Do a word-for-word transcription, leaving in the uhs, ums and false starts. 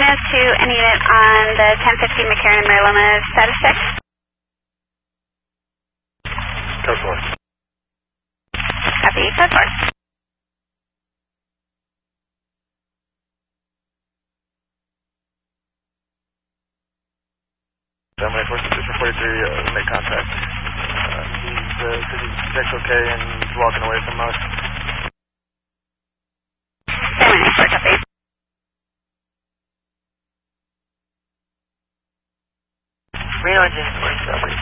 units to any unit on the ten fifty McCarran and Marilona status check. Code four. Copy, code four. Family Forces six forty-three, uh, make contact. Uh, he's, uh, says he's checked okay and he's walking away from us. Family nine four, copy. Reno James forty-seven.